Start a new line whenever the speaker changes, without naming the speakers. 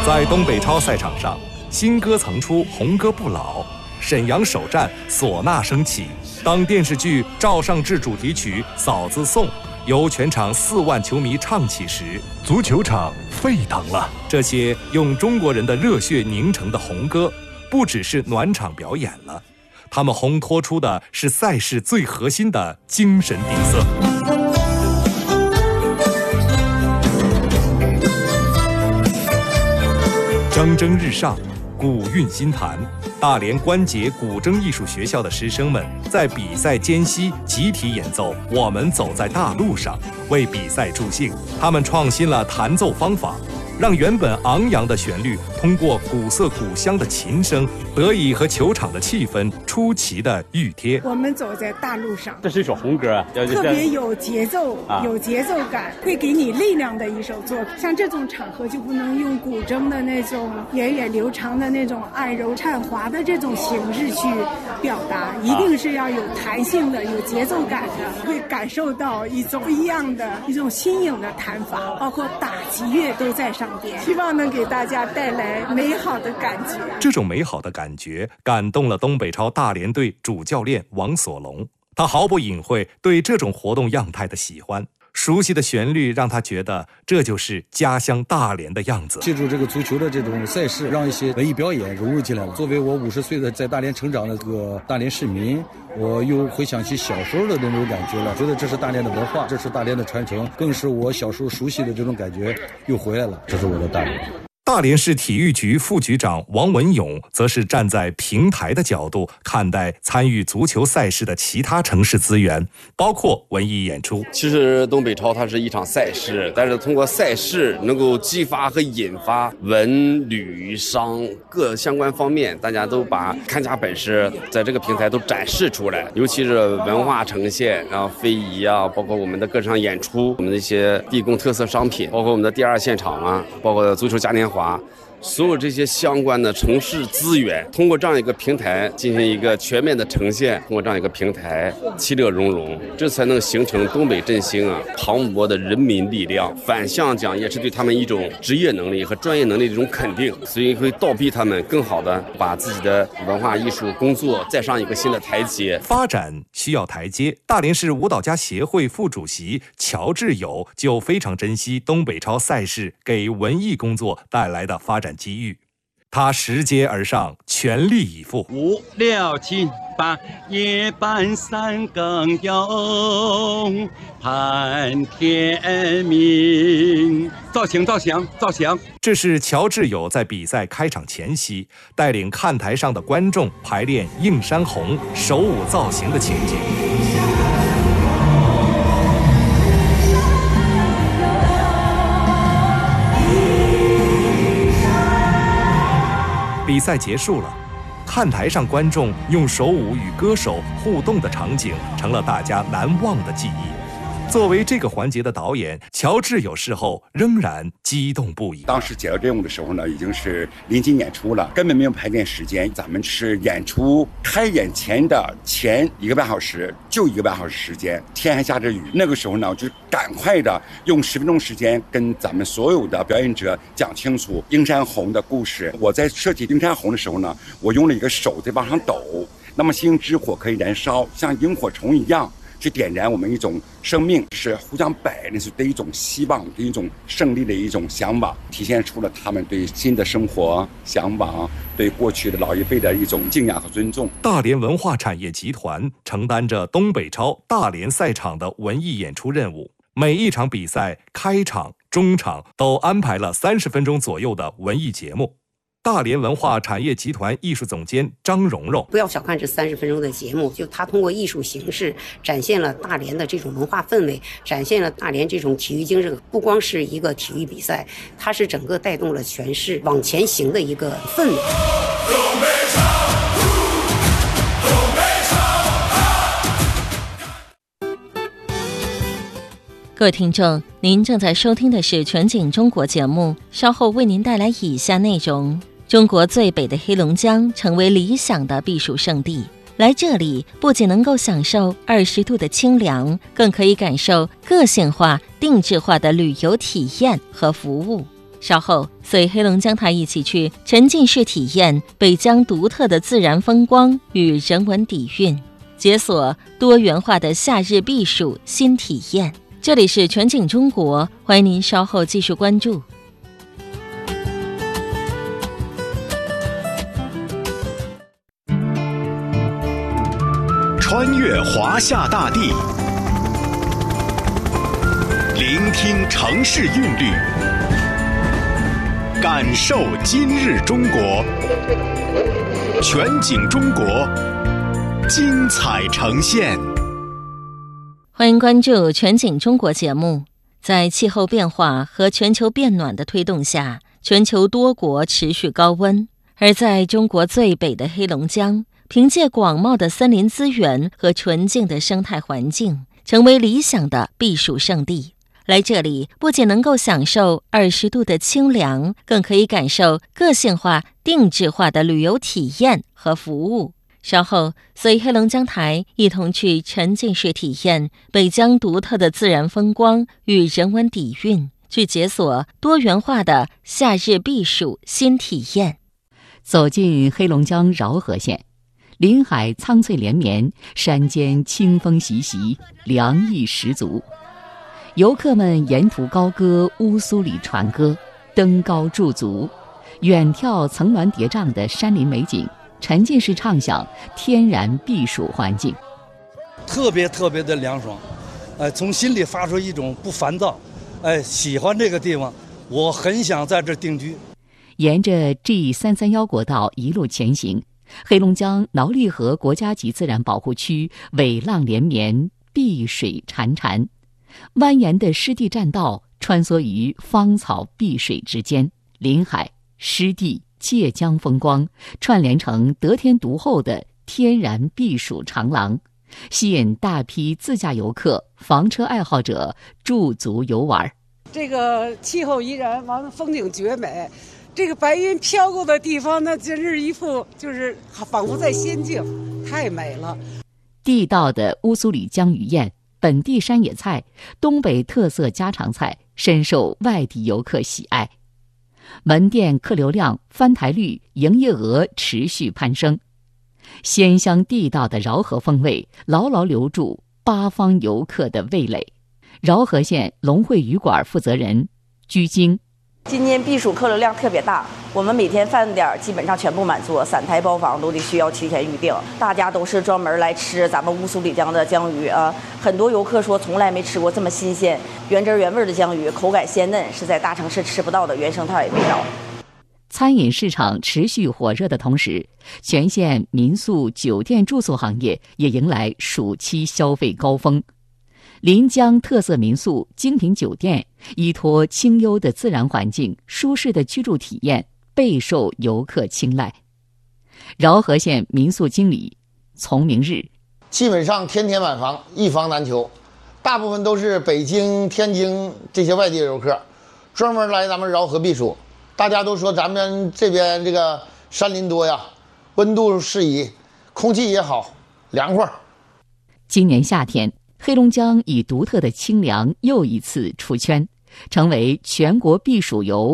在东北超赛场上，新歌曾出，红歌不老。沈阳首战，唢呐声起。当电视剧《赵尚志》主题曲《嫂子颂》由全场4万球迷唱起时，足球场沸腾了。这些用中国人的热血凝成的红歌，不只是暖场表演了，他们烘托出的是赛事最核心的精神底色。蒸蒸日上，古韵心弹。大连关节古筝艺术学校的师生们在比赛间隙集体演奏《我们走在大路上》，为比赛助兴。他们创新了弹奏方法，让原本昂扬的旋律通过古色古香的琴声，得以和球场的气氛出奇的熨贴。
我们走在大路上，
这是一首红歌，
特别有节奏，有节奏感，会给你力量的一首作品。像这种场合就不能用古筝的那种源远流长的那种爱柔颤滑的这种形式去表达，一定是要有弹性的，有节奏感的，会感受到一种不一样的一种新颖的弹法，包括打击乐都在上边，希望能给大家带来美好的感觉。
这种美好的感觉感动了东北超大连队主教练王所龙，他毫不隐晦对这种活动样态的喜欢。熟悉的旋律让他觉得这就是家乡大连的样子。
借助这个足球的这种赛事，让一些文艺表演融入进来了。作为我50岁的在大连成长的这个大连市民，我又回想起小时候的那种感觉了，觉得这是大连的文化，这是大连的传承，更是我小时候熟悉的这种感觉又回来了。这是我的大连。
大连市体育局副局长王文勇则是站在平台的角度看待参与足球赛事的其他城市资源，包括文艺演出。
其实东北超它是一场赛事，但是通过赛事能够激发和引发文旅商各相关方面，大家都把看家本事在这个平台都展示出来，尤其是文化呈现，然后非遗啊，包括我们的歌唱演出，我们的一些地贡特色商品，包括我们的第2现场啊，包括足球嘉年华，所有这些相关的城市资源，通过这样一个平台进行一个全面的呈现，通过这样一个平台其乐融融，这才能形成东北振兴磅礴的人民力量。反向讲，也是对他们一种职业能力和专业能力的一种肯定，所以会倒逼他们更好的把自己的文化艺术工作再上一个新的台阶。
发展需要台阶，大连市舞蹈家协会副主席乔志友就非常珍惜东北超赛事给文艺工作带来的发展机遇，他拾阶而上，全力以赴。
5、6、7、8，夜半3更有，盼天明。造型。
这是乔志友在比赛开场前夕带领看台上的观众排练映山红手舞造型的情景。比赛结束了，看台上观众用手舞与歌手互动的场景成了大家难忘的记忆。作为这个环节的导演，乔志友事后仍然激动不已。
当时接到任务的时候呢，已经是临近演出了，根本没有排练时间。咱们是演出开演前的前1个半小时，就1个半小时时间，天还下着雨。那个时候呢，就赶快的用10分钟时间跟咱们所有的表演者讲清楚映山红的故事。我在设计映山红的时候呢，我用了一个手在往上抖，那么星星之火可以燃烧，像萤火虫一样去点燃我们一种生命，是互相摆那是对一种希望，对一种胜利的一种向往，体现出了他们对新的生活向往，对过去的老一辈的一种敬仰和尊重。
大连文化产业集团承担着东北超大连赛场的文艺演出任务，每一场比赛开场、中场都安排了30分钟左右的文艺节目。大连文化产业集团艺术总监张蓉蓉：
不要小看这30分钟的节目，就它通过艺术形式展现了大连的这种文化氛围，展现了大连这种体育精神。不光是一个体育比赛，它是整个带动了全市往前行的一个氛围。
各位听众，您正在收听的是全景中国节目，稍后为您带来以下内容。中国最北的黑龙江成为理想的避暑胜地，来这里不仅能够享受20度的清凉，更可以感受个性化、定制化的旅游体验和服务。 稍后随黑龙江台一起去沉浸式体验北疆独特的自然风光与人文底蕴，解锁多元化的夏日避暑新体验。这里是全景中国，欢迎您稍后继续关注。
穿越华夏大地，聆听城市韵律，感受今日中国。全景中国，精彩呈现。
欢迎关注全景中国节目。在气候变化和全球变暖的推动下，全球多国持续高温，而在中国最北的黑龙江，凭借广袤的森林资源和纯净的生态环境，成为理想的避暑胜地。来这里不仅能够享受20度的清凉，更可以感受个性化、定制化的旅游体验和服务。稍后随黑龙江台一同去沉浸式体验北疆独特的自然风光与人文底蕴，去解锁多元化的夏日避暑新体验。
走进黑龙江饶河县，林海苍翠连绵，山间清风习习，凉意十足。游客们沿途高歌乌苏里船歌，登高驻足，远眺层峦叠嶂的山林美景，沉浸式畅享天然避暑环境，
特别的凉爽，从心里发出一种不烦躁，喜欢这个地方，我很想在这定居。
沿着 G331国道一路前行，黑龙江挠力河国家级自然保护区尾浪连绵，碧水潺潺，蜿蜒的湿地栈道穿梭于芳草碧水之间，林海、湿地、界江风光串联成得天独厚的天然避暑长廊，吸引大批自驾游客、房车爱好者驻足游玩。
这个气候宜人，完了风景绝美，这个白云飘过的地方，那真是一副就是仿佛在仙境，太美了。
地道的乌苏里江鱼宴、本地山野菜、东北特色家常菜深受外地游客喜爱，门店客流量、翻台率、营业额持续攀升，鲜香地道的饶河风味牢牢留住八方游客的味蕾。饶河县龙汇鱼馆负责人鞠晶：
今年避暑客流量特别大，我们每天饭点基本上全部满座，散台包房都得需要提前预定。大家都是专门来吃咱们乌苏里江的江鱼啊，很多游客说从来没吃过这么新鲜、原汁原味的江鱼，口感鲜嫩，是在大城市吃不到的原生态味道。
餐饮市场持续火热的同时，全县民宿、酒店住宿行业也迎来暑期消费高峰。临江特色民宿、精品酒店依托清幽的自然环境、舒适的居住体验，备受游客青睐。饶河县民宿经理从明日：
基本上天天满房，一房难求，大部分都是北京、天津这些外地游客，专门来咱们饶河避暑。大家都说咱们这边这个山林多呀，温度适宜，空气也好，凉快。
今年夏天，黑龙江以独特的清凉又一次出圈，成为全国避暑游